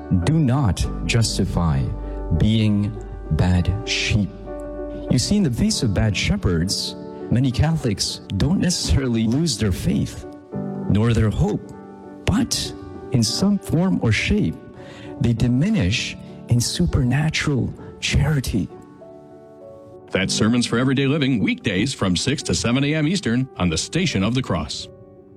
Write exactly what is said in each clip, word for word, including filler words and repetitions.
do not justify being bad sheep. You see, in the face of bad shepherds, many Catholics don't necessarily lose their faith, nor their hope, but in some form or shape, they diminish in supernatural charity. That's Sermons for Everyday Living, weekdays from six to seven a.m. Eastern on the Station of the Cross.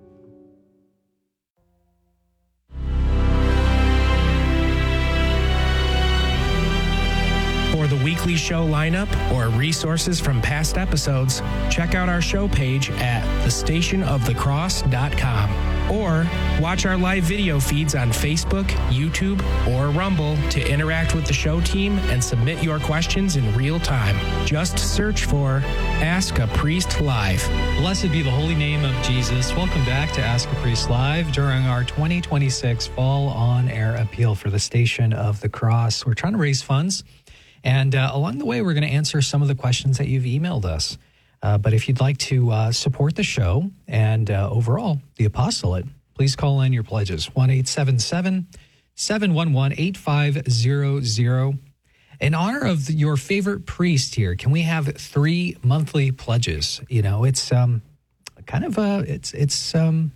For the weekly show lineup or resources from past episodes, check out our show page at the station of the cross dot com or watch our live video feeds on Facebook, YouTube, or Rumble to interact with the show team and submit your questions in real time. Just search for Ask a Priest Live. Blessed be the holy name of Jesus. Welcome back to Ask a Priest Live during our twenty twenty-six Fall On Air Appeal for the Station of the Cross. We're trying to raise funds. And uh, along the way, we're going to answer some of the questions that you've emailed us. Uh, but if you'd like to uh, support the show and uh, overall the apostolate, please call in your pledges. one eight seven seven, seven one one, eight five zero zero. In honor of the, your favorite priest here, can we have three monthly pledges? You know, it's um, kind of a, it's, it's, um,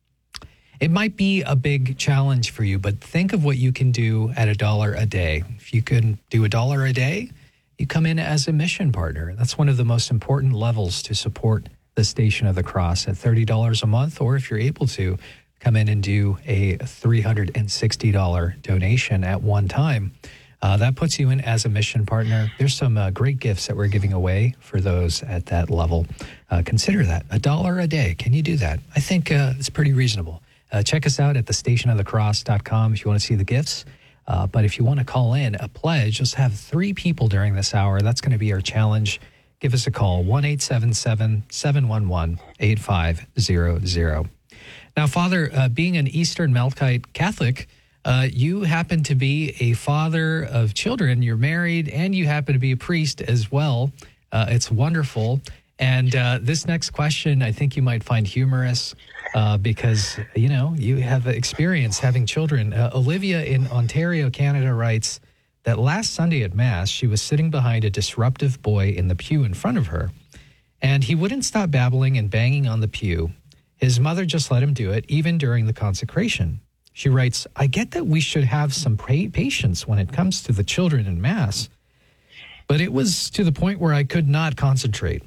it might be a big challenge for you, but think of what you can do at a dollar a day. If you can do a dollar a day, you come in as a mission partner. That's one of the most important levels to support the Station of the Cross at thirty dollars a month, or if you're able to, come in and do a three hundred sixty dollars donation at one time. Uh, that puts you in as a mission partner. There's some uh, great gifts that we're giving away for those at that level. Uh, consider that. A dollar a day. Can you do that? I think uh, it's pretty reasonable. Uh, check us out at the station of the cross dot com if you want to see the gifts. Uh, but if you want to call in a pledge, just have three people during this hour. That's going to be our challenge. Give us a call, one eight seven seven, seven one one, eight five zero zero. Now, Father, uh, being an Eastern Melkite Catholic, uh, you happen to be a father of children. You're married, and you happen to be a priest as well. Uh, it's wonderful. And uh, this next question, I think you might find humorous uh, because, you know, you have experience having children. Uh, Olivia in Ontario, Canada writes that last Sunday at Mass, she was sitting behind a disruptive boy in the pew in front of her, and he wouldn't stop babbling and banging on the pew. His mother just let him do it, even during the consecration. She writes, I get that we should have some patience when it comes to the children in Mass, but it was to the point where I could not concentrate.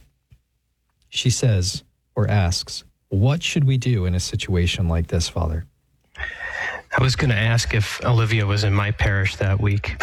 She says, or asks, what should we do in a situation like this, Father? I was going to ask if Olivia was in my parish that week.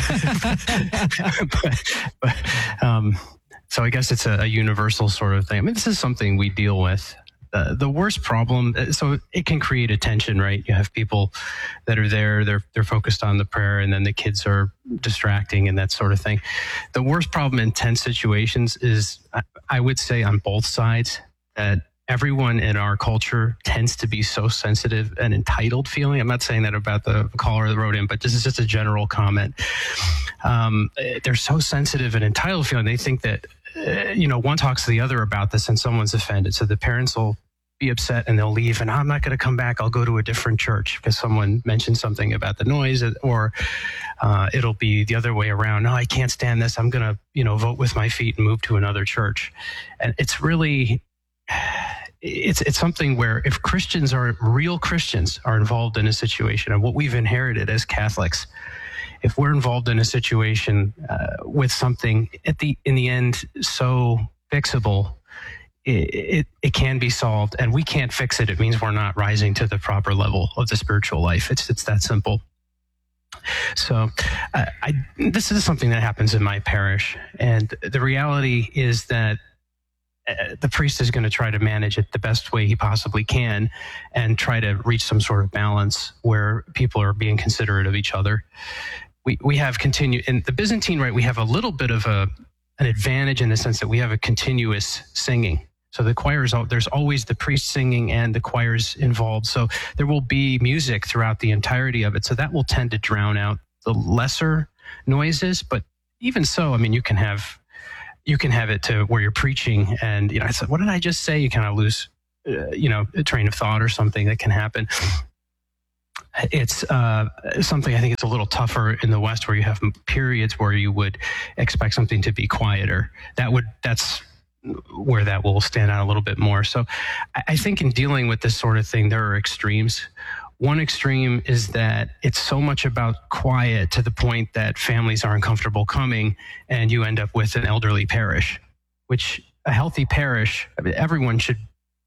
but, but, um, so I guess it's a, a universal sort of thing. I mean, this is something we deal with. Uh, the worst problem, so it can create a tension, right? You have people that are there, they're they're focused on the prayer, and then the kids are distracting and that sort of thing. The worst problem in tense situations is, I, I would say on both sides, that everyone in our culture tends to be so sensitive and entitled feeling. I'm not saying that about the caller that wrote in, but this is just a general comment. Um, they're so sensitive and entitled feeling. They think that, uh, you know, one talks to the other about this and someone's offended. So the parents will be upset and they'll leave, and I'm not going to come back. I'll go to a different church because someone mentioned something about the noise, or uh, it'll be the other way around. No, I can't stand this. I'm going to, you know, vote with my feet and move to another church. And it's really, it's it's something where if Christians are, real Christians are involved in a situation, and what we've inherited as Catholics, if we're involved in a situation uh, with something at the in the end so fixable, It, it it can be solved, and we can't fix it. It means we're not rising to the proper level of the spiritual life. It's it's that simple. So uh, I this is something that happens in my parish, and the reality is that uh, the priest is going to try to manage it the best way he possibly can and try to reach some sort of balance where people are being considerate of each other. We we have continued in the Byzantine Rite. We have a little bit of a an advantage in the sense that we have a continuous singing. So the choirs, there's always the priest singing and the choirs involved. So there will be music throughout the entirety of it. So that will tend to drown out the lesser noises. But even so, I mean, you can have you can have it to where you're preaching and, you know, I said, what did I just say? You kind of lose, uh, you know, a train of thought or something that can happen. it's uh, something I think it's a little tougher in the West, where you have periods where you would expect something to be quieter. That would that's where that will stand out a little bit more. So I think in dealing with this sort of thing, there are extremes. One extreme is that it's so much about quiet to the point that families are uncomfortable coming, and you end up with an elderly parish, which a healthy parish, I mean, everyone should,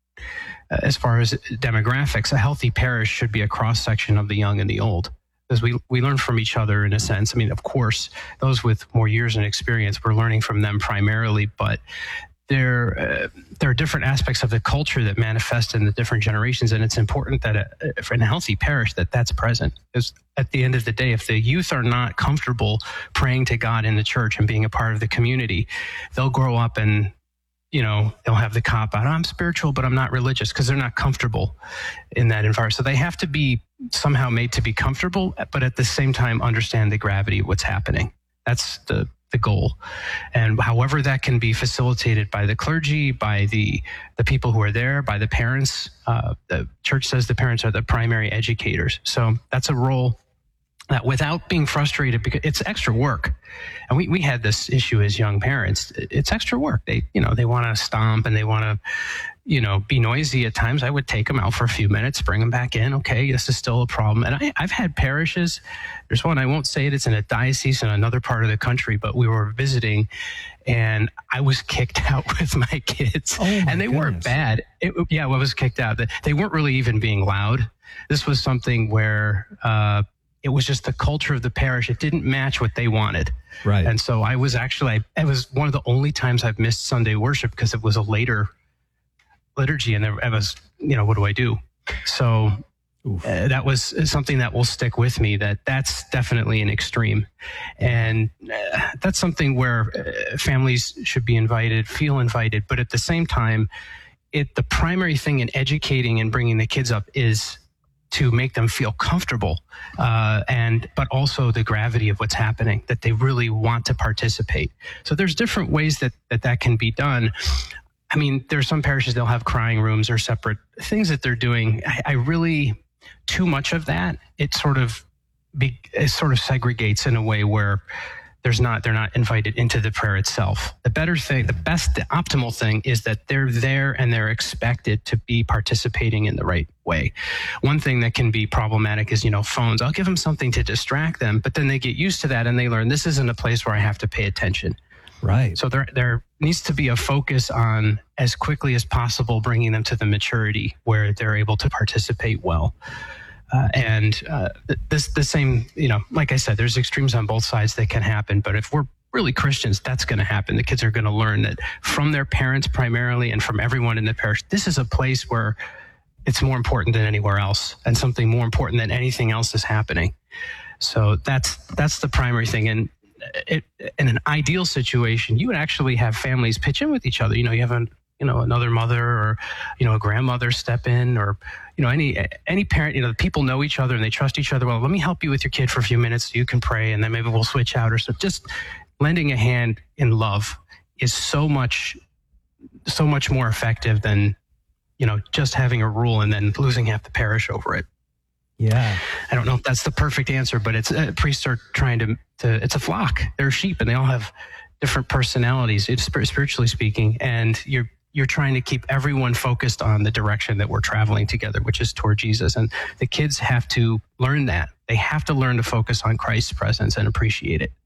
as far as demographics, a healthy parish should be a cross-section of the young and the old, because we, we learn from each other in a sense. I mean, of course, those with more years and experience, we're learning from them primarily, but there, uh, there are different aspects of the culture that manifest in the different generations, and it's important that a, for a healthy parish that that's present. Because at the end of the day, if the youth are not comfortable praying to God in the church and being a part of the community, they'll grow up and, you know, they'll have the cop out, I'm spiritual, but I'm not religious, because they're not comfortable in that environment. So they have to be somehow made to be comfortable, but at the same time understand the gravity of what's happening. That's the the goal. And however that can be facilitated by the clergy, by the the people who are there, by the parents. Uh, the church says the parents are the primary educators. So that's a role that, without being frustrated, because it's extra work. And we, we had this issue as young parents. It's extra work. They, you know, they want to stomp and they want to, you know, be noisy at times. I would take them out for a few minutes, bring them back in. Okay, this is still a problem. And I, I've had parishes. There's one, I won't say it, it's in a diocese in another part of the country, but we were visiting and I was kicked out with my kids. Oh my and they goodness. weren't bad. It, yeah, I was kicked out. They weren't really even being loud. This was something where uh, it was just the culture of the parish. It didn't match what they wanted. Right. And so I was actually, I, it was one of the only times I've missed Sunday worship because it was a later liturgy, and I was, you know, what do I do? So uh, that was something that will stick with me, that that's definitely an extreme. And uh, that's something where uh, families should be invited, feel invited, but at the same time, it the primary thing in educating and bringing the kids up is to make them feel comfortable, uh, and but also the gravity of what's happening, that they really want to participate. So there's different ways that that, that can be done. I mean, there are some parishes, they'll have crying rooms or separate things that they're doing. I, I really, too much of that, it sort of be, it sort of segregates in a way where there's not, they're not invited into the prayer itself. The better thing, the best, the optimal thing is that they're there and they're expected to be participating in the right way. One thing that can be problematic is, you know, phones. I'll give them something to distract them, but then they get used to that and they learn this isn't a place where I have to pay attention. Right. So there, there needs to be a focus on, as quickly as possible, bringing them to the maturity where they're able to participate well. Uh, and uh, this, the same, you know, like I said, there's extremes on both sides that can happen. But if we're really Christians, that's going to happen. The kids are going to learn that from their parents primarily and from everyone in the parish. This is a place where it's more important than anywhere else, and something more important than anything else is happening. So that's that's the primary thing. And It, in an ideal situation, you would actually have families pitch in with each other. You know, you have a, you know, another mother or, you know, a grandmother step in, or, you know, any any parent. You know, people know each other and they trust each other. Well, let me help you with your kid for a few minutes so you can pray, and then maybe we'll switch out or so. Just lending a hand in love is so much, so much more effective than, you know, just having a rule and then losing half the parish over it. Yeah. I don't know if that's the perfect answer, but it's uh, priests are trying to, to, it's a flock. They're sheep and they all have different personalities, it's spiritually speaking. And you're, you're trying to keep everyone focused on the direction that we're traveling together, which is toward Jesus. And the kids have to learn that. They have to learn to focus on Christ's presence and appreciate it.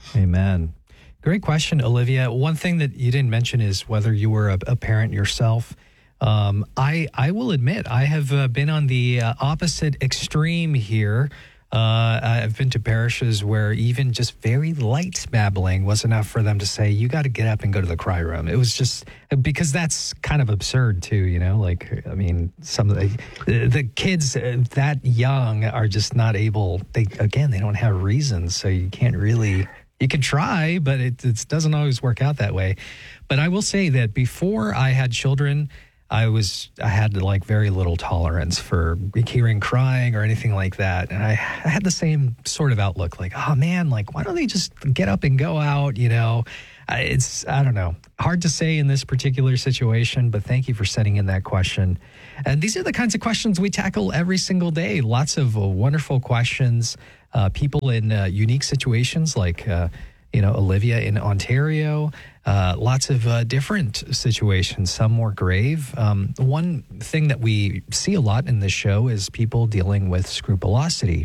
Amen. Great question, Olivia. One thing that you didn't mention is whether you were a, a parent yourself. Um, I I will admit I have uh, been on the uh, opposite extreme here. Uh, I've been to parishes where even just very light babbling was enough for them to say, you got to get up and go to the cry room. It was just because that's kind of absurd too, you know, like, I mean, some of the, the kids that young are just not able, they, again, they don't have reasons. So you can't really, you can try, but it, it doesn't always work out that way. But I will say that before I had children, I was, I had like very little tolerance for hearing crying or anything like that. And I, I had the same sort of outlook, like, oh man, like, why don't they just get up and go out? You know, it's, I don't know, hard to say in this particular situation, but thank you for sending in that question. And these are the kinds of questions we tackle every single day. Lots of uh, wonderful questions, uh, people in uh, unique situations like, uh, you know, Olivia in Ontario, uh, lots of uh, different situations, some more grave. Um, one thing that we see a lot in this show is people dealing with scrupulosity.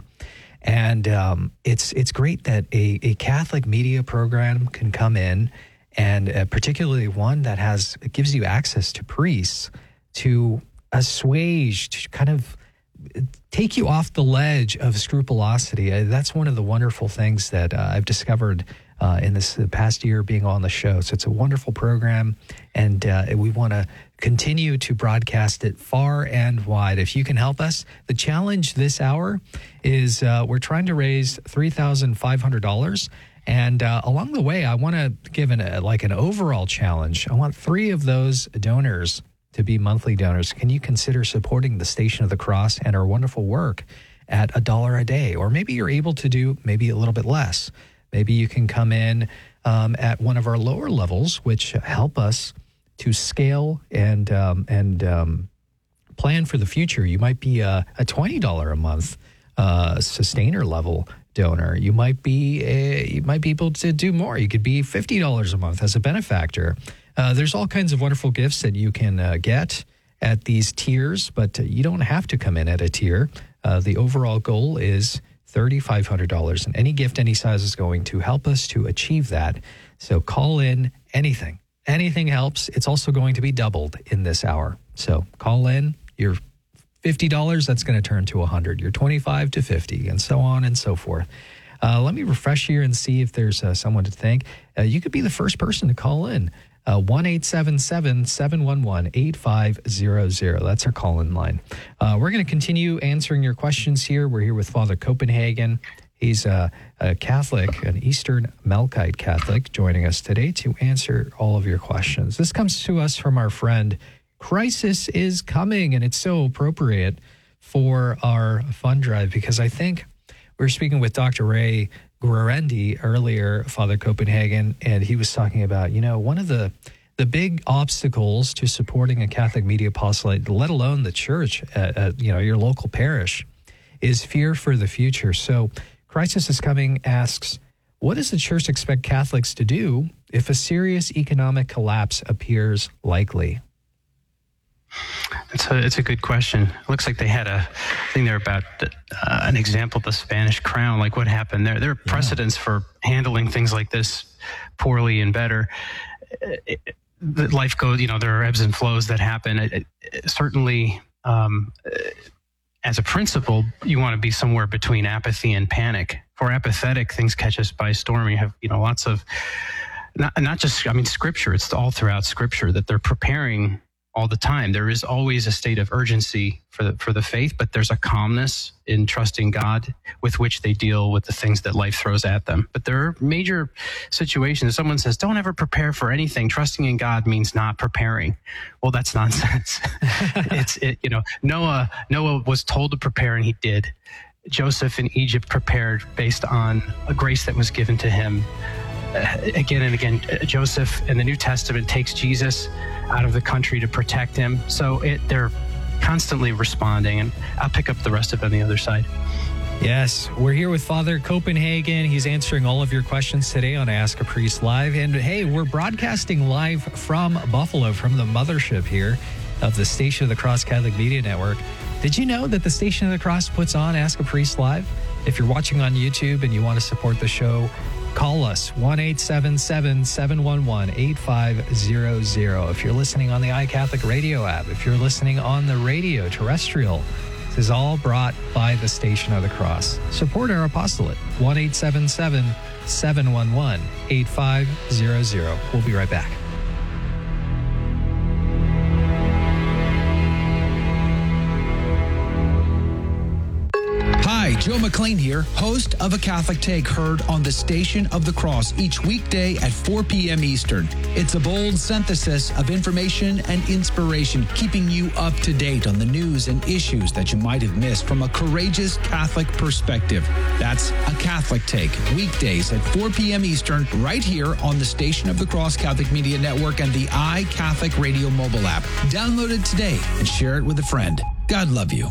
And um, it's it's great that a, a Catholic media program can come in, and uh, particularly one that has it gives you access to priests to assuage, to kind of take you off the ledge of scrupulosity. Uh, that's one of the wonderful things that uh, I've discovered Uh, in this the past year being on the show. So it's a wonderful program, and uh, we want to continue to broadcast it far and wide. If you can help us, the challenge this hour is uh, we're trying to raise three thousand five hundred dollars. And uh, along the way, I want to give an, a, like an overall challenge. I want three of those donors to be monthly donors. Can you consider supporting the Station of the Cross and our wonderful work at a dollar a day? Or maybe you're able to do maybe a little bit less. Maybe you can come in um, at one of our lower levels, which help us to scale and um, and um, plan for the future. You might be a, a twenty dollars a month uh, sustainer level donor. You might be a, you might be able to do more. You could be fifty dollars a month as a benefactor. Uh, there's all kinds of wonderful gifts that you can uh, get at these tiers, but you don't have to come in at a tier. Uh, the overall goal is three thousand five hundred dollars, and any gift, any size is going to help us to achieve that. So call in anything. Anything helps. It's also going to be doubled in this hour. So call in. Your fifty dollars, that's going to turn to one hundred dollars. Your twenty-five to fifty, and so on and so forth. Uh, let me refresh here and see if there's uh, someone to thank. Uh, you could be the first person to call in. Uh, one eight seven seven, seven one one, eight five zero zero. That's our call-in line. Uh, we're going to continue answering your questions here. We're here with Father Copenhagen. He's a, a Catholic, an Eastern Melkite Catholic, joining us today to answer all of your questions. This comes to us from our friend, Crisis is Coming, and it's so appropriate for our fund drive because I think we were speaking with Doctor Ray Guarendi earlier, Father Copenhagen, and he was talking about, you know, one of the the big obstacles to supporting a Catholic media apostolate, let alone the church at, at you know your local parish, is fear for the future. So Crisis is Coming asks, what does the church expect Catholics to do if a serious economic collapse appears likely? It's a, it's a good question. It looks like they had a thing there about uh, an example of the Spanish crown, like what happened there. There are precedents yeah. for handling things like this poorly and better. It, it, life goes, you know, there are ebbs and flows that happen. It, it, it, certainly, um, as a principle, you want to be somewhere between apathy and panic. For apathetic, things catch us by storm. You have, you know, lots of, not, not just, I mean, Scripture, it's all throughout Scripture that they're preparing all the time. There is always a state of urgency for the for the faith, but there's a calmness in trusting God with which they deal with the things that life throws at them. But there are major situations. Someone says, don't ever prepare for anything. Trusting in God means not preparing. Well, that's nonsense. it's, it, you know, Noah, Noah was told to prepare and he did. Joseph in Egypt prepared based on a grace that was given to him. Uh, again and again, Joseph in the New Testament takes Jesus out of the country to protect him. So it, they're constantly responding, and I'll pick up the rest of it on the other side. Yes, we're here with Father Copenhagen. He's answering all of your questions today on Ask a Priest Live. And hey, we're broadcasting live from Buffalo, from the mothership here of the Station of the Cross Catholic Media Network. Did you know that the Station of the Cross puts on Ask a Priest Live? If you're watching on YouTube and you want to support the show, call us, one eight seven seven, seven one one, eight five zero zero. If you're listening on the iCatholic radio app, if you're listening on the radio, terrestrial, this is all brought by the Station of the Cross. Support our apostolate, one eight seven seven, seven one one, eight five zero zero. We'll be right back. Hi, Joe McLean here, host of A Catholic Take, heard on the Station of the Cross each weekday at four p.m. Eastern. It's a bold synthesis of information and inspiration, keeping you up to date on the news and issues that you might have missed from a courageous Catholic perspective. That's A Catholic Take, weekdays at four p.m. Eastern, right here on the Station of the Cross Catholic Media Network and the iCatholic Radio mobile app. Download it today and share it with a friend. God love you.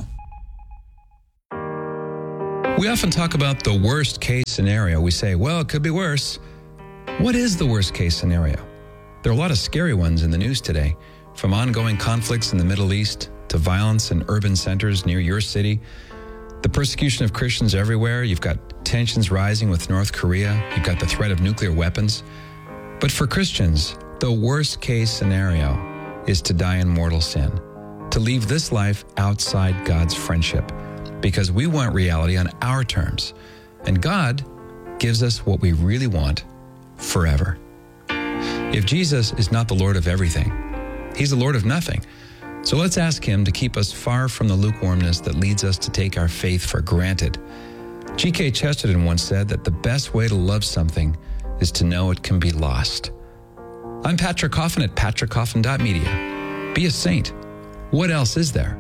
We often talk about the worst case scenario. We say, well, it could be worse. What is the worst case scenario? There are a lot of scary ones in the news today, from ongoing conflicts in the Middle East to violence in urban centers near your city, the persecution of Christians everywhere. You've got tensions rising with North Korea. You've got the threat of nuclear weapons. But for Christians, the worst case scenario is to die in mortal sin, to leave this life outside God's friendship, because we want reality on our terms. And God gives us what we really want forever. If Jesus is not the Lord of everything, he's the Lord of nothing. So let's ask him to keep us far from the lukewarmness that leads us to take our faith for granted. G K Chesterton once said that the best way to love something is to know it can be lost. I'm Patrick Coffin at patrick coffin dot media. Be a saint. What else is there?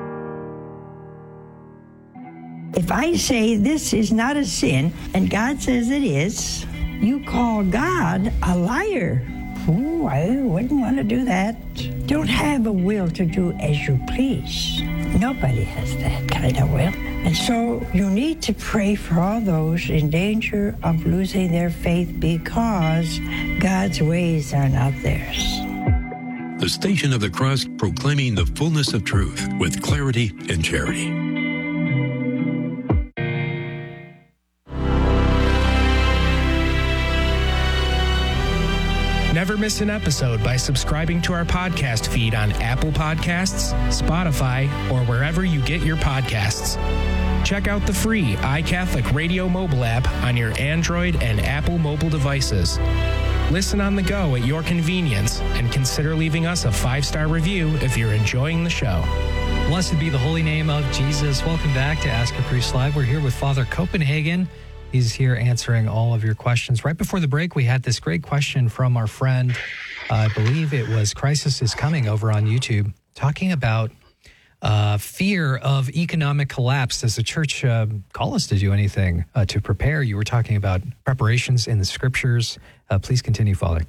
If I say this is not a sin, and God says it is, you call God a liar. Ooh, I wouldn't want to do that. Don't have a will to do as you please. Nobody has that kind of will. And so you need to pray for all those in danger of losing their faith because God's ways are not theirs. The Station of the Cross, proclaiming the fullness of truth with clarity and charity. Never miss an episode by subscribing to our podcast feed on Apple Podcasts, Spotify, or wherever you get your podcasts. Check out the free iCatholic Radio mobile app on your Android and Apple mobile devices. Listen on the go at your convenience, and consider leaving us a five-star review if you're enjoying the show. Blessed be the holy name of Jesus. Welcome back to Ask a Priest Live. We're here with Father Copenhagen. He's here answering all of your questions. Right before the break, we had this great question from our friend, uh, I believe it was Crisis is Coming over on YouTube, talking about uh, fear of economic collapse. Does the church uh, call us to do anything uh, to prepare? You were talking about preparations in the scriptures. Uh, please continue, Father.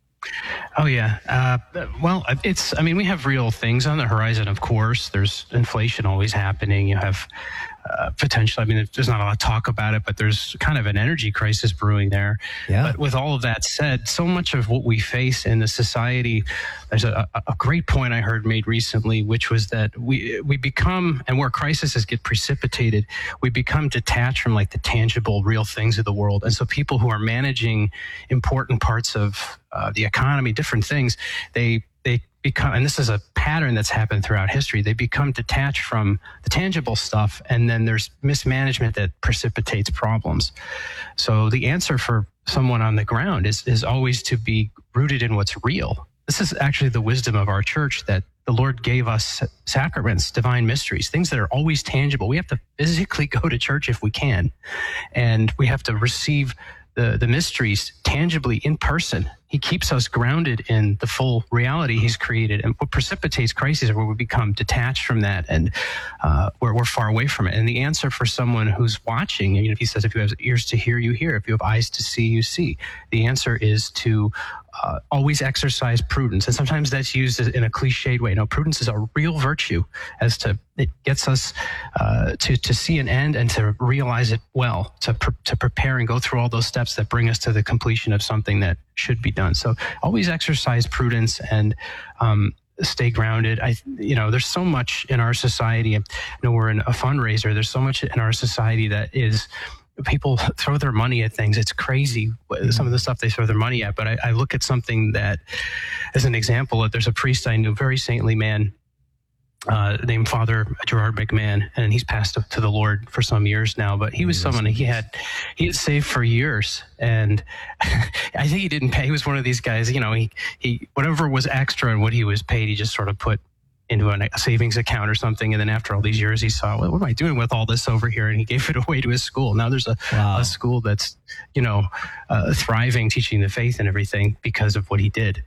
Oh, yeah. Uh, well, it's, I mean, we have real things on the horizon, of course. There's inflation always happening. You have uh, potential, I mean, there's not a lot of talk about it, but there's kind of an energy crisis brewing there. Yeah. But with all of that said, so much of what we face in the society, there's a, a great point I heard made recently, which was that we we become, and where crises get precipitated, we become detached from like the tangible, real things of the world. And so people who are managing important parts of uh, the economy, different things, they they become, and this is a pattern that's happened throughout history, they become detached from the tangible stuff, and then there's mismanagement that precipitates problems. So the answer for someone on the ground is is always to be rooted in what's real. This is actually the wisdom of our church, that the Lord gave us sacraments, divine mysteries, things that are always tangible. We have to physically go to church if we can, and we have to receive the, the mysteries tangibly in person. He keeps us grounded in the full reality he's created. And what precipitates crises are where we become detached from that, and uh, where we're far away from it. And the answer for someone who's watching, you know, he says, if you have ears to hear, you hear. If you have eyes to see, you see. The answer is to uh, always exercise prudence. And sometimes that's used in a cliched way. No, prudence is a real virtue, as to it gets us uh, to to see an end and to realize it well, to pre- to prepare and go through all those steps that bring us to the completion of something that should be done. So always exercise prudence and um, stay grounded. I, you know, there's so much in our society. I know we're in a fundraiser. There's so much in our society that is, people throw their money at things. It's crazy, some of the stuff they throw their money at. But I, I look at something that, as an example, there's a priest I knew, very saintly man, Uh, named Father Gerard McMahon, and he's passed to the Lord for some years now. But he was someone he had he had saved for years, and I think he didn't pay. He was one of these guys, you know, he he whatever was extra and what he was paid, he just sort of put into a savings account or something. And then after all these years, he saw, well, what am I doing with all this over here? And he gave it away to his school. Now there's a, wow. a school that's, you know, uh, thriving, teaching the faith and everything because of what he did.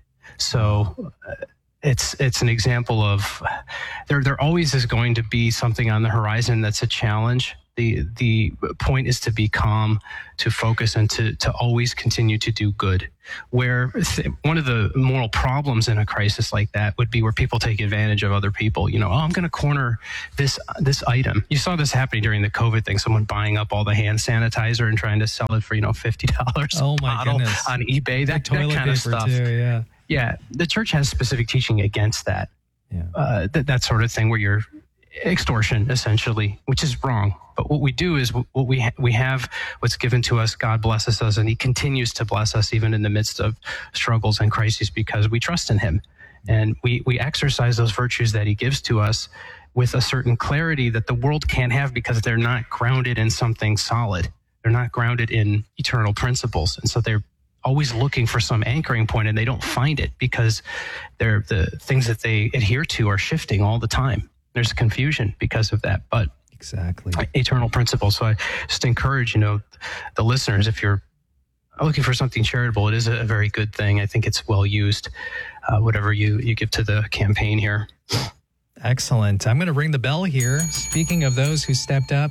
So uh, it's it's an example of there there always is going to be something on the horizon that's a challenge. The the point is to be calm, to focus, and to, to always continue to do good. Where th- one of the moral problems in a crisis like that would be where people take advantage of other people. You know, oh, I'm going to corner this this item. You saw this happening during the COVID thing. Someone buying up all the hand sanitizer and trying to sell it for, you know, fifty dollars oh my goodness. on eBay. That, that kind of stuff. Too, yeah. Yeah. The church has specific teaching against that. Yeah. Uh, that, that sort of thing where you're extortion, essentially, which is wrong. But what we do is what we ha- we have what's given to us. God blesses us, and he continues to bless us even in the midst of struggles and crises because we trust in him. And we, we exercise those virtues that he gives to us with a certain clarity that the world can't have because they're not grounded in something solid. They're not grounded in eternal principles. And so they're always looking for some anchoring point, and they don't find it because they're, the things that they adhere to are shifting all the time. There's confusion because of that. But exactly eternal principles. So I just encourage, you know, the listeners, if you're looking for something charitable, it is a very good thing. I think it's well used, uh, whatever you, you give to the campaign here. Excellent. I'm going to ring the bell here. Speaking of those who stepped up,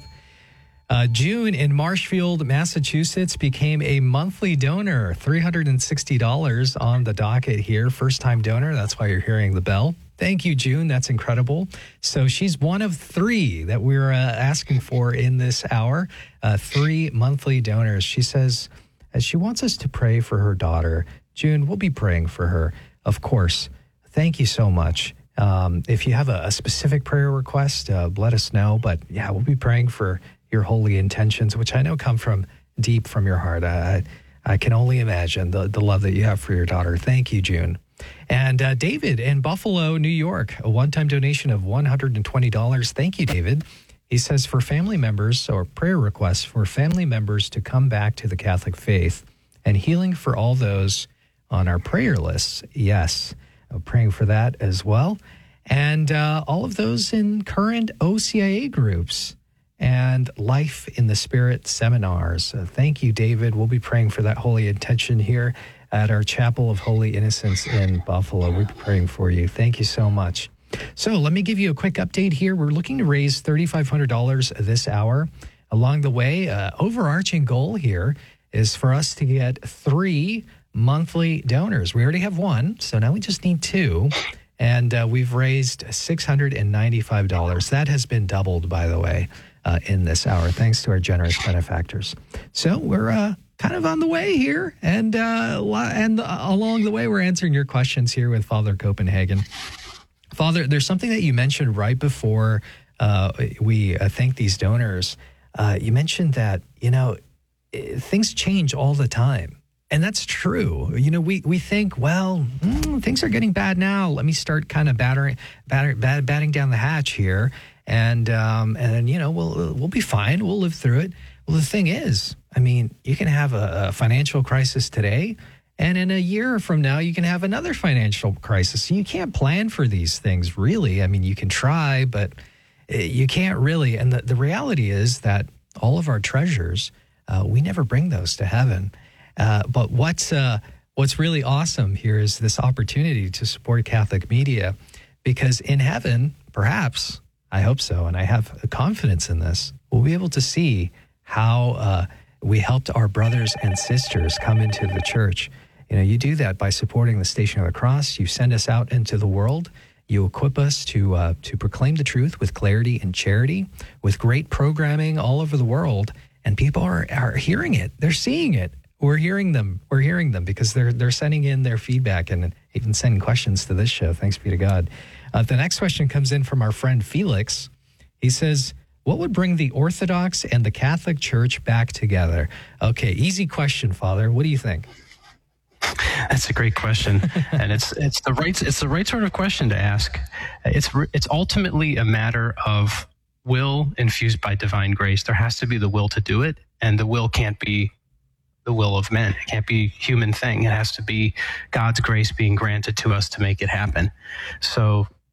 uh, June in Marshfield, Massachusetts became a monthly donor, three hundred sixty dollars on the docket here. First time donor. That's why you're hearing the bell. Thank you, June. That's incredible. So she's one of three that we're uh, asking for in this hour, uh, three monthly donors. She says uh, she wants us to pray for her daughter. June, we'll be praying for her, of course. Thank you so much. Um, if you have a, a specific prayer request, uh, let us know. But yeah, we'll be praying for your holy intentions, which I know come from deep from your heart. I, I can only imagine the, the love that you have for your daughter. Thank you, June. And uh, David in Buffalo, New York, a one-time donation of one hundred twenty dollars. Thank you, David. He says for family members or prayer requests for family members to come back to the Catholic faith and healing for all those on our prayer lists. Yes, I'm praying for that as well. And uh, all of those in current O C I A groups and Life in the Spirit seminars. Uh, thank you, David. We'll be praying for that holy intention here at our Chapel of Holy Innocents in Buffalo. We're praying for you. Thank you so much. So let me give you a quick update here. We're looking to raise three thousand five hundred dollars this hour. Along the way, uh, overarching goal here is for us to get three monthly donors. We already have one, so now we just need two. And uh, we've raised six hundred ninety-five dollars. That has been doubled, by the way, uh, in this hour, thanks to our generous benefactors. So we're uh, kind of on the way here. And uh, and uh, along the way, we're answering your questions here with Father Copenhagen. Father, there's something that you mentioned right before uh, we uh, thank these donors. Uh, you mentioned that, you know, things change all the time. And that's true. You know, we, we think, well, mm, things are getting bad now. Let me start kind of battering, batter, bat, batting down the hatch here. And, um, and you know, we'll, we'll be fine. We'll live through it. Well, the thing is, I mean, you can have a, a financial crisis today, and in a year from now, you can have another financial crisis. You can't plan for these things, really. I mean, you can try, but you can't really. And the, the reality is that all of our treasures, uh, we never bring those to heaven. Uh, but what's uh, what's really awesome here is this opportunity to support Catholic media, because in heaven, perhaps, I hope so, and I have confidence in this, we'll be able to see how uh, we helped our brothers and sisters come into the church. You know, you do that by supporting the Station of the Cross. You send us out into the world. You equip us to uh, to proclaim the truth with clarity and charity, with great programming all over the world, and people are are hearing it. They're seeing it. We're hearing them. We're hearing them because they're they're sending in their feedback and even sending questions to this show. Thanks be to God. Uh, the next question comes in from our friend Felix. He says, what would bring the Orthodox and the Catholic Church back together? Okay, easy question, Father. What do you think? That's a great question, and it's it's the right it's the right sort of question to ask. It's it's ultimately a matter of will infused by divine grace. There has to be the will to do it, and the will can't be the will of men. It can't be a human thing. It has to be God's grace being granted to us to make it happen. So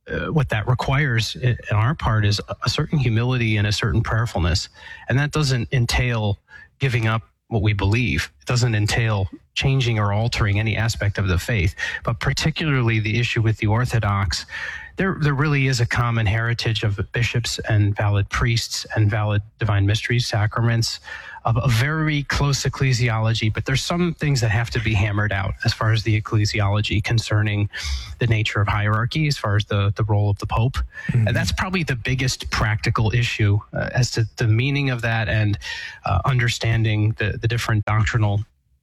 uh, what that requires on our part is a certain humility and a certain prayerfulness. And that doesn't entail giving up what we believe. It doesn't entail changing or altering any aspect of the faith, but particularly the issue with the Orthodox. There, there really is a common heritage of bishops and valid priests and valid divine mysteries, sacraments, of a very close ecclesiology, but there's some things that have to be hammered out as far as the ecclesiology concerning the nature of hierarchy, as far as the, the role of the Pope. Mm-hmm. And that's probably the biggest practical issue uh, as to the meaning of that and uh, understanding the, the different doctrinal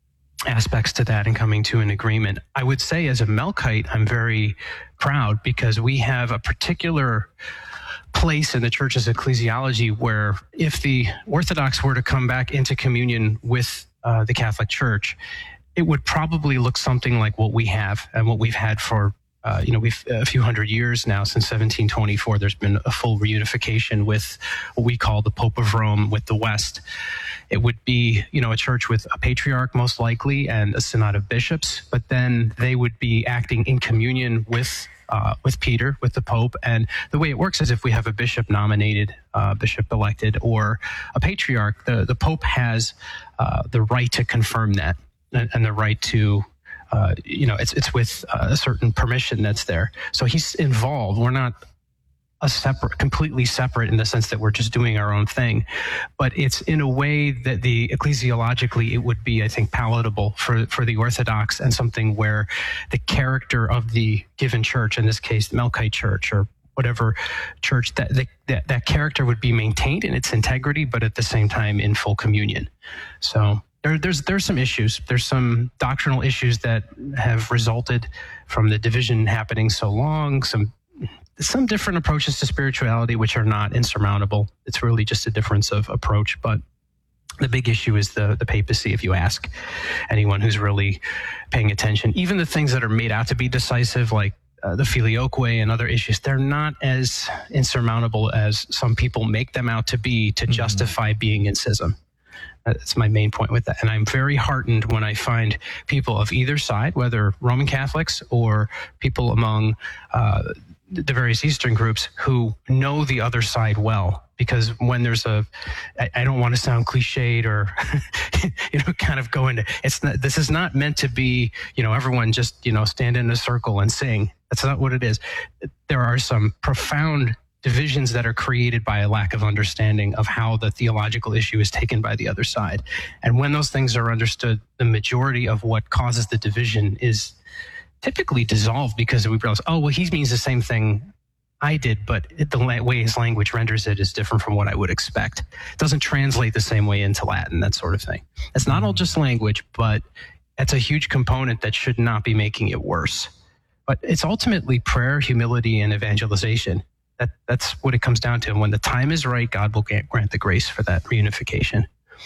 aspects to that and coming to an agreement. I would say as a Melkite, I'm very proud because we have a particular place in the church's ecclesiology where if the Orthodox were to come back into communion with uh, the Catholic Church, it would probably look something like what we have and what we've had for Uh, you know, we've a few hundred years now since seventeen twenty-four. There's been a full reunification with what we call the Pope of Rome with the West. It would be, you know, a church with a patriarch most likely and a synod of bishops, but then they would be acting in communion with uh, with Peter, with the Pope. And the way it works is if we have a bishop nominated, uh, bishop elected, or a patriarch, the the Pope has uh, the right to confirm that and, and the right to. Uh, you know, it's it's with uh, a certain permission that's there. So he's involved. We're not a separate, completely separate in the sense that we're just doing our own thing, but it's in a way that the ecclesiologically it would be, I think, palatable for for the Orthodox and something where the character of the given church, in this case, the Melkite Church or whatever church, that that that character would be maintained in its integrity, but at the same time in full communion. So. There, there's there's some issues. There's some doctrinal issues that have resulted from the division happening so long. Some some different approaches to spirituality, which are not insurmountable. It's really just a difference of approach. But the big issue is the the papacy. If you ask anyone who's really paying attention, even the things that are made out to be decisive, like uh, the Filioque and other issues, they're not as insurmountable as some people make them out to be to mm-hmm. justify being in schism. That's my main point with that. And I'm very heartened when I find people of either side, whether Roman Catholics or people among uh, the various Eastern groups who know the other side well. Because when there's a, I, I don't want to sound cliched or, you know, kind of go into, it's not, this is not meant to be, you know, everyone just, you know, stand in a circle and sing. That's not what it is. There are some profound divisions that are created by a lack of understanding of how the theological issue is taken by the other side. And when those things are understood, the majority of what causes the division is typically dissolved because we realize, oh, well, he means the same thing I did, but it, the way his language renders it is different from what I would expect. It doesn't translate the same way into Latin, that sort of thing. It's not all just language, but it's a huge component that should not be making it worse. But it's ultimately prayer, humility, and evangelization. That, that's what it comes down to. And when the time is right, God will grant the grace for that reunification.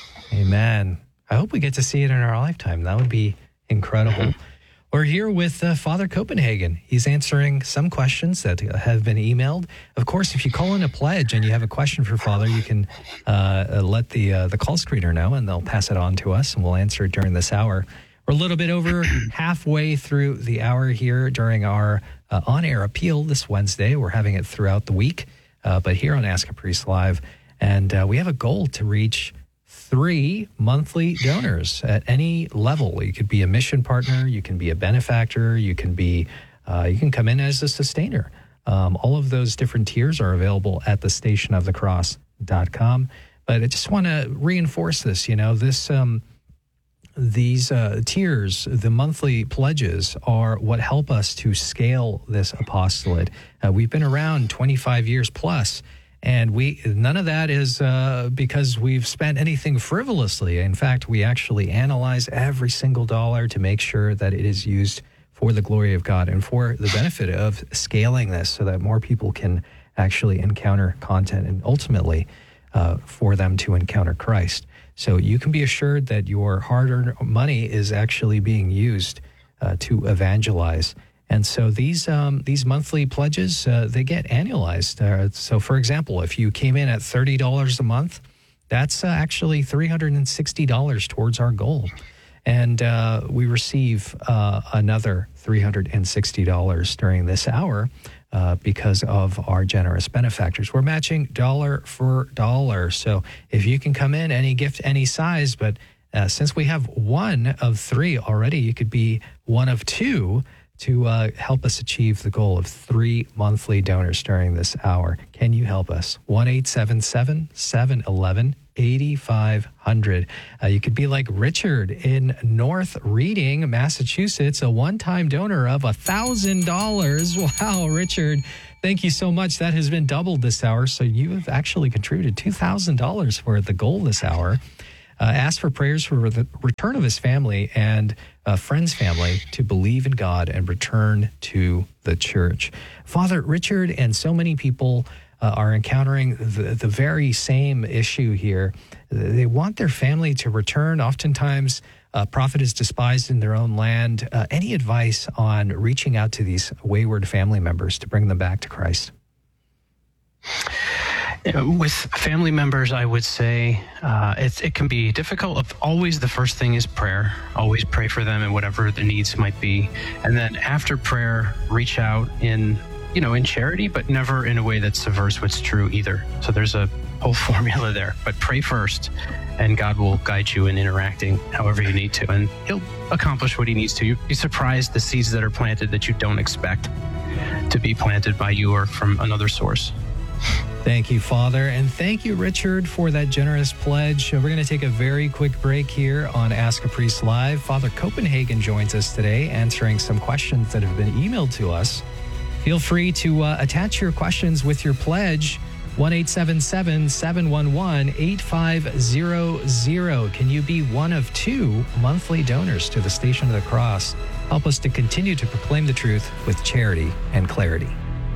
Amen. I hope we get to see it in our lifetime. That would be incredible. Mm-hmm. We're here with uh, Father Copenhagen. He's answering some questions that have been emailed. Of course, if you call in a pledge and you have a question for Father, you can uh, let the uh, the call screener know, and they'll pass it on to us, and we'll answer it during this hour. We're a little bit over halfway through the hour here during our uh, on-air appeal this Wednesday. We're having it throughout the week, uh, but here on Ask a Priest Live. And uh, we have a goal to reach three monthly donors at any level. You could be a mission partner, you can be a benefactor, you can be, uh, you can come in as a sustainer. Um, all of those different tiers are available at the station of the cross dot com. But I just want to reinforce this, you know, this... Um, These uh, tiers, the monthly pledges, are what help us to scale this apostolate. Uh, we've been around twenty-five years plus, and we none of that is uh, because we've spent anything frivolously. In fact, we actually analyze every single dollar to make sure that it is used for the glory of God and for the benefit of scaling this so that more people can actually encounter content and ultimately uh, for them to encounter Christ. So you can be assured that your hard-earned money is actually being used uh, to evangelize. And so these um, these monthly pledges, uh, they get annualized. Uh, so, for example, if you came in at thirty dollars a month, that's uh, actually three hundred sixty dollars towards our goal. And uh, we receive uh, another three hundred sixty dollars during this hour uh, because of our generous benefactors. We're matching dollar for dollar. So if you can come in, any gift, any size, but uh, since we have one of three already, you could be one of two to uh, help us achieve the goal of three monthly donors during this hour. Can you help us? one eight seven seven, seven one one, eight five zero zero. Uh, you could be like Richard in North Reading, Massachusetts, a one-time donor of one thousand dollars. Wow, Richard, thank you so much. That has been doubled this hour. So you have actually contributed two thousand dollars for the goal this hour. Uh, ask for prayers for the return of his family and a friend's family to believe in God and return to the church. Father, Richard and so many people uh, are encountering the, the very same issue here. They want their family to return. Oftentimes, a prophet is despised in their own land. Uh, any advice on reaching out to these wayward family members to bring them back to Christ? With family members, I would say uh, it, it can be difficult. Always the first thing is prayer. Always pray for them and whatever the needs might be. And then after prayer, reach out in, you know, in charity, but never in a way that subverts what's true either. So there's a whole formula there. But pray first, and God will guide you in interacting however you need to. And he'll accomplish what he needs to. You'd be surprised the seeds that are planted that you don't expect to be planted by you or from another source. Thank you, Father. And thank you, Richard, for that generous pledge. We're going to take a very quick break here on Ask a Priest Live. Father Copenhagen joins us today, answering some questions that have been emailed to us. Feel free to uh, attach your questions with your pledge. one eight seven seven, seven one one, eight five zero zero. Can you be one of two monthly donors to the Station of the Cross? Help us to continue to proclaim the truth with charity and clarity.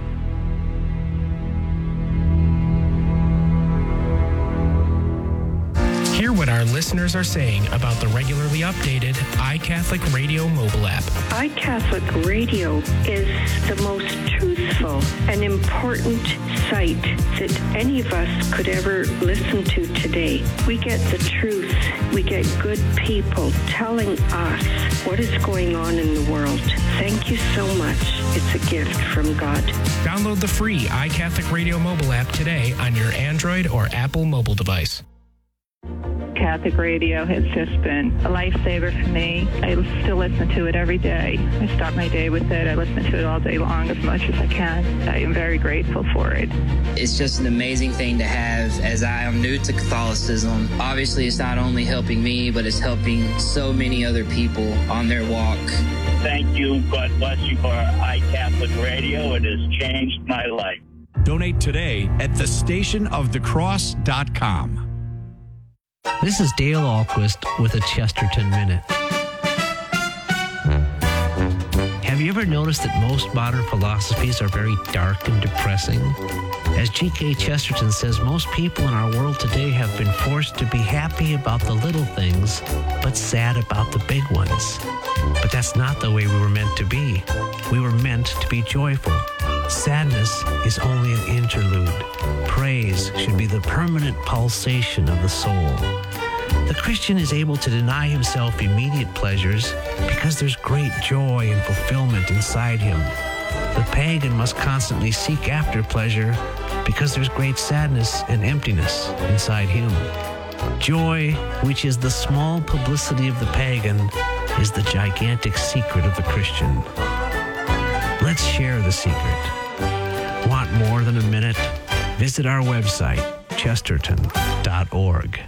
Hear what our listeners are saying about the regularly updated iCatholic Radio mobile app. iCatholic Radio is the most truthful and important site that any of us could ever listen to today. We get the truth. We get good people telling us what is going on in the world. Thank you so much. It's a gift from God. Download the free iCatholic Radio mobile app today on your Android or Apple mobile device. Catholic radio has just been a lifesaver for me. I still listen to it every day. I start my day with it. I listen to it all day long as much as I can. I am very grateful for it. It's just an amazing thing to have, as I am new to Catholicism. Obviously, it's not only helping me, but it's helping so many other people on their walk. Thank you. God bless you for iCatholic Radio. It has changed my life. Donate today at the station of the cross dot com. This is Dale Ahlquist with a Chesterton Minute. Have you ever noticed that most modern philosophies are very dark and depressing? As G K Chesterton says, most people in our world today have been forced to be happy about the little things, but sad about the big ones. But that's not the way we were meant to be. We were meant to be joyful. Sadness is only an interlude. Praise should be the permanent pulsation of the soul. The Christian is able to deny himself immediate pleasures because there's great joy and fulfillment inside him. The pagan must constantly seek after pleasure because there's great sadness and emptiness inside him. Joy, which is the small publicity of the pagan, is the gigantic secret of the Christian. Let's share the secret. Want more than a minute? Visit our website, chesterton dot org.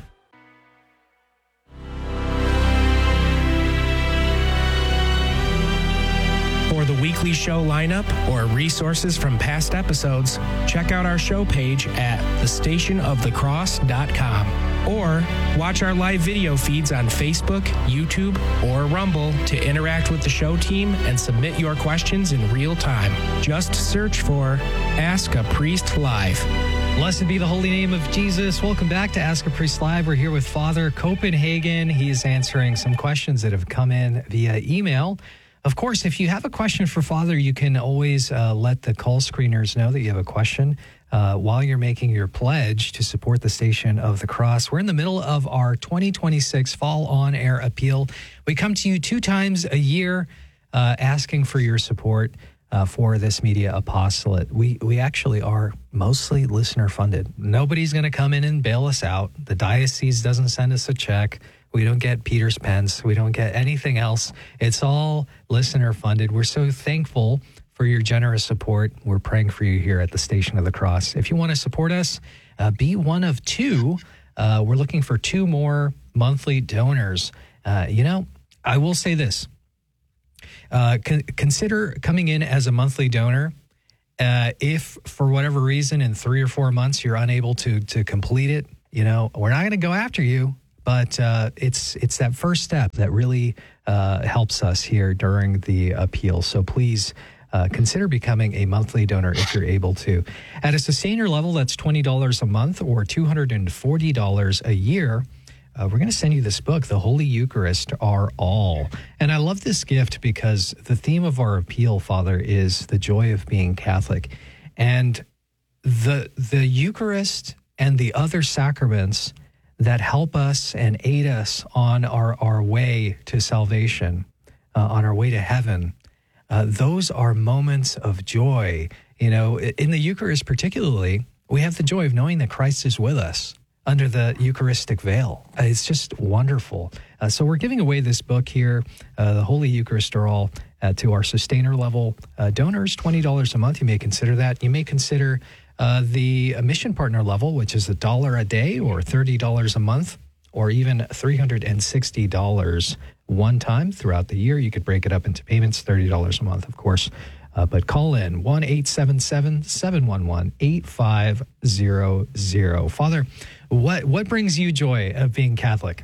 For the weekly show lineup or resources from past episodes, check out our show page at the station of the cross dot com. Or watch our live video feeds on Facebook, YouTube, or Rumble to interact with the show team and submit your questions in real time. Just search for Ask a Priest Live. Blessed be the holy name of Jesus. Welcome back to Ask a Priest Live. We're here with Father Copenhagen. He is answering some questions that have come in via email. Of course, if you have a question for Father, you can always uh, let the call screeners know that you have a question uh, while you're making your pledge to support the Station of the Cross. We're in the middle of our twenty twenty-six Fall On Air Appeal. We come to you two times a year uh, asking for your support. uh, for this media apostolate. We we actually are mostly listener funded. Nobody's going to come in and bail us out. The diocese doesn't send us a check. We don't get Peter's pence. We don't get anything else. It's all listener funded. We're so thankful for your generous support. We're praying for you here at the Station of the Cross. If you want to support us, uh, be one of two. Uh, we're looking for two more monthly donors. Uh, you know, I will say this. Uh, con- consider coming in as a monthly donor. Uh, if for whatever reason in three or four months you're unable to to complete it, you know, we're not going to go after you, but uh, it's it's that first step that really uh, helps us here during the appeal. So please uh, consider becoming a monthly donor if you're able to. At a sustainer level, that's twenty dollars a month or two hundred forty dollars a year. Uh, we're going to send you this book, The Holy Eucharist Our All. And I love this gift because the theme of our appeal, Father, is the joy of being Catholic. And the the Eucharist and the other sacraments that help us and aid us on our, our way to salvation, uh, on our way to heaven, uh, those are moments of joy. You know, in the Eucharist particularly, we have the joy of knowing that Christ is with us under the Eucharistic veil. Uh, it's just wonderful. Uh, so we're giving away this book here, uh, The Holy Eucharist Are All, uh, to our sustainer level uh, donors, twenty dollars a month. You may consider that. You may consider uh, the mission partner level, which is a dollar a day or thirty dollars a month, or even three hundred sixty dollars one time throughout the year. You could break it up into payments, thirty dollars a month, of course. Uh, but call in one eight seven seven, seven one one, eight five zero zero. Father, what what brings you joy of being Catholic?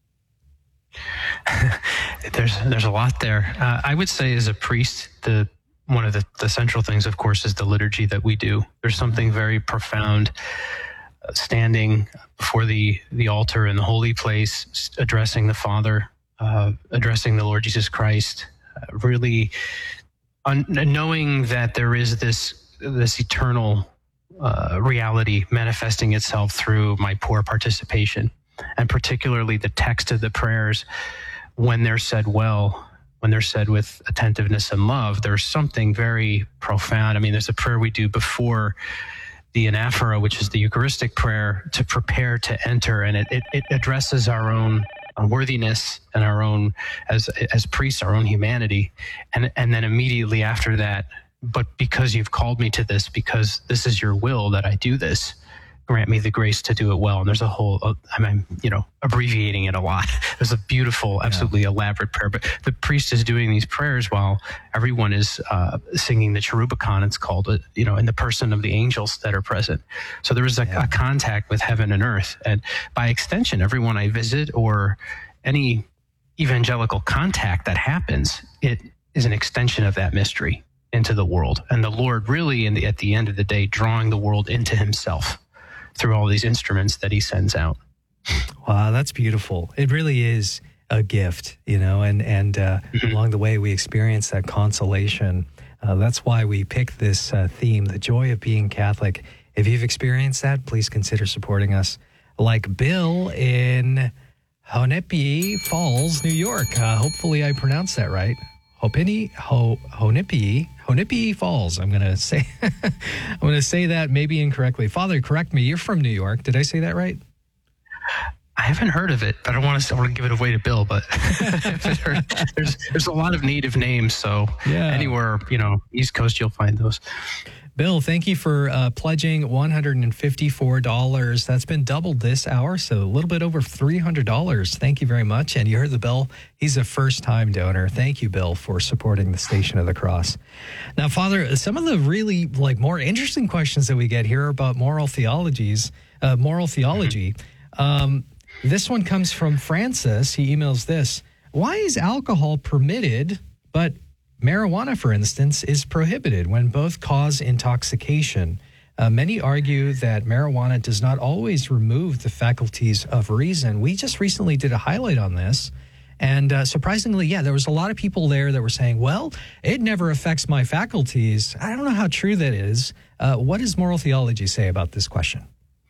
there's there's a lot there. Uh, I would say as a priest, the one of the, the central things, of course, is the liturgy that we do. There's something very profound uh, standing before the, the altar in the holy place, addressing the Father, uh, addressing the Lord Jesus Christ, uh, really Un- knowing that there is this this eternal uh, reality manifesting itself through my poor participation, and particularly the text of the prayers, when they're said well, when they're said with attentiveness and love, there's something very profound. I mean, there's a prayer we do before the anaphora, which is the Eucharistic prayer, to prepare to enter, and it, it, it addresses our own unworthiness and our own, as as priests, our own humanity, and and then immediately after that, but because you've called me to this, because this is your will that I do this, grant me the grace to do it well. And there's a whole, uh, I'm, you know, abbreviating it a lot. There's a beautiful, absolutely yeah. elaborate prayer, but the priest is doing these prayers while everyone is uh, singing the Cherubicon, it's called, uh, you know, in the person of the angels that are present. So there is a, yeah. a contact with heaven and earth. And by extension, everyone I visit or any evangelical contact that happens, it is an extension of that mystery into the world. And the Lord really, in the, at the end of the day, drawing the world into himself through all these instruments that he sends out. Wow, that's beautiful. It really is a gift, you know, and, and uh, mm-hmm. along the way we experience that consolation. Uh, that's why we picked this uh, theme, the joy of being Catholic. If you've experienced that, please consider supporting us. Like Bill in Honepi Falls, New York. Uh, hopefully I pronounced that right. Hopini, Ho, Honepi, Honepi Falls. I'm going to say I'm going to say that maybe incorrectly. Father, correct me. You're from New York. Did I say that right? I haven't heard of it, but I don't want to, I want to give it away to Bill, but there's there's a lot of native names, so yeah. Anywhere, you know, East Coast, you'll find those. Bill, thank you for uh, pledging one hundred fifty-four dollars. That's been doubled this hour, so a little bit over three hundred dollars. Thank you very much. And you heard the Bill. He's a first-time donor. Thank you, Bill, for supporting the Station of the Cross. Now, Father, some of the really like more interesting questions that we get here about moral theologies, uh, moral theology. Um, this one comes from Francis. He emails this. Why is alcohol permitted, but marijuana, for instance, is prohibited when both cause intoxication? Uh, many argue that marijuana does not always remove the faculties of reason. We just recently did a highlight on this. And uh, surprisingly, yeah, there was a lot of people there that were saying, well, it never affects my faculties. I don't know how true that is. Uh, what does moral theology say about this question?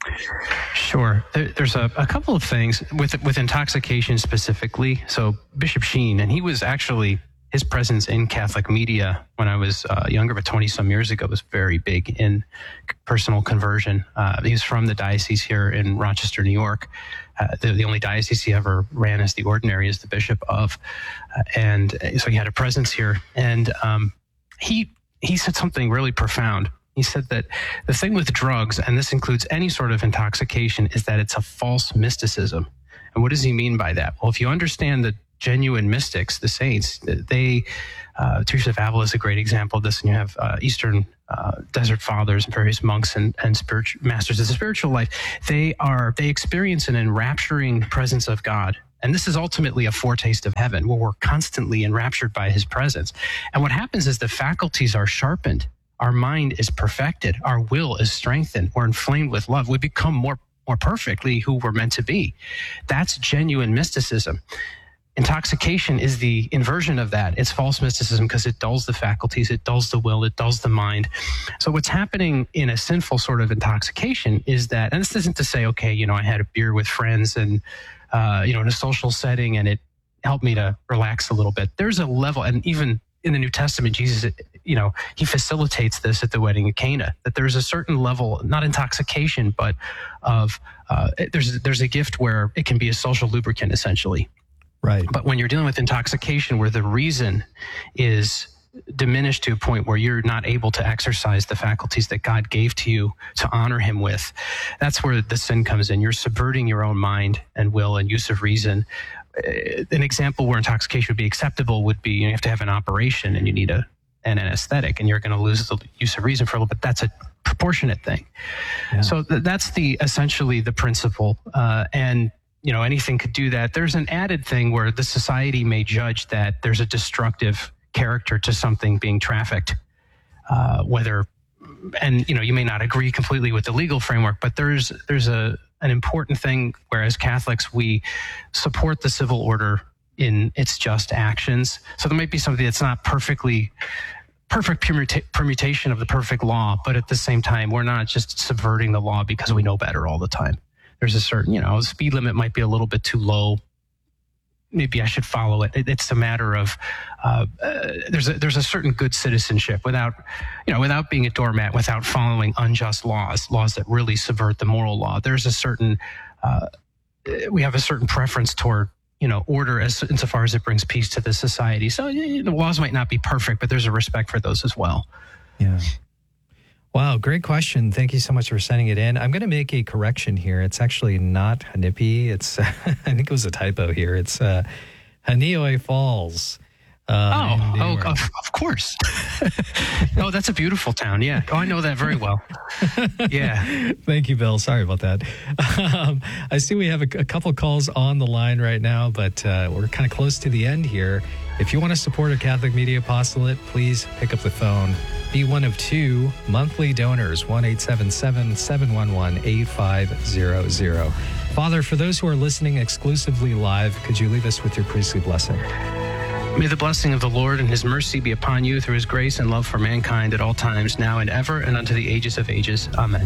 Sure. There, there's a, a couple of things with with intoxication specifically. So Bishop Sheen, and he was actually his presence in Catholic media when I was uh, younger, but twenty some years ago, was very big in personal conversion. Uh, he was from the diocese here in Rochester, New York. Uh, the, the only diocese he ever ran as the ordinary, as the bishop of. Uh, and so he had a presence here. And um, he he said something really profound. He said that the thing with drugs, and this includes any sort of intoxication, is that it's a false mysticism. And what does he mean by that? Well, if you understand the genuine mystics, the saints, they, uh, Teresa of Avila is a great example of this, and you have uh, Eastern uh, Desert Fathers and various monks and, and spiritual masters of the spiritual life. They are, they experience an enrapturing presence of God. And this is ultimately a foretaste of heaven, where we're constantly enraptured by his presence. And what happens is the faculties are sharpened. Our mind is perfected. Our will is strengthened. We're inflamed with love. We become more, more perfectly who we're meant to be. That's genuine mysticism. Intoxication is the inversion of that. It's false mysticism because it dulls the faculties, it dulls the will, it dulls the mind. So what's happening in a sinful sort of intoxication is that, and this isn't to say, okay, you know, I had a beer with friends and, uh, you know, in a social setting and it helped me to relax a little bit. There's a level, and even in the New Testament, Jesus, you know, he facilitates this at the wedding of Cana, that there's a certain level, not intoxication, but of, uh, there's, there's a gift where it can be a social lubricant, essentially. Right. But when you're dealing with intoxication where the reason is diminished to a point where you're not able to exercise the faculties that God gave to you to honor him with, that's where the sin comes in. You're subverting your own mind and will and use of reason. An example where intoxication would be acceptable would be, you have to have an operation and you need a an anesthetic and you're going to lose the use of reason for a little bit. That's a proportionate thing. Yeah. So th- that's the essentially the principle. Uh, and you know, anything could do that. There's an added thing where the society may judge that there's a destructive character to something being trafficked, uh, whether, and, you know, you may not agree completely with the legal framework, but there's, there's a, an important thing where as Catholics, we support the civil order in its just actions. So there might be something that's not perfectly perfect permuta- permutation of the perfect law, but at the same time, we're not just subverting the law because we know better all the time. There's a certain, you know, speed limit might be a little bit too low. Maybe I should follow it. It's a matter of uh, uh, there's a, there's a certain good citizenship without, you know, without being a doormat, without following unjust laws, laws that really subvert the moral law. There's a certain, uh, we have a certain preference toward, you know, order as insofar as it brings peace to the society. So the laws might not be perfect, but there's a respect for those as well. Yeah. Wow, great question. Thank you so much for sending it in. I'm going to make a correction here. It's actually not Hanipi. It's I think it was a typo here. It's uh, Hanioe Falls. Um, oh, oh of, of course. Oh, that's a beautiful town. Yeah. Oh, I know that very well. Yeah. Thank you, Bill. Sorry about that. Um, I see we have a, a couple calls on the line right now, but uh, we're kind of close to the end here. If you want to support a Catholic Media Apostolate, please pick up the phone. Be one of two monthly donors, one eight seven seven, seven one one, eight five zero zero. Father, for those who are listening exclusively live, could you leave us with your priestly blessing? May the blessing of the Lord and his mercy be upon you through his grace and love for mankind at all times, now and ever, and unto the ages of ages. Amen.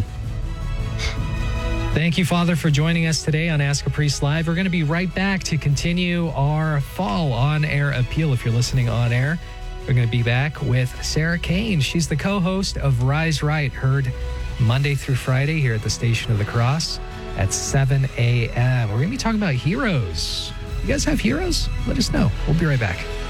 Thank you, Father, for joining us today on Ask a Priest Live. We're going to be right back to continue our fall on-air appeal. If you're listening on air, we're going to be back with Sarah Kane. She's the co-host of Rise Right, heard Monday through Friday here at the Station of the Cross at seven a.m. We're going to be talking about heroes. You guys have heroes? Let us know. We'll be right back.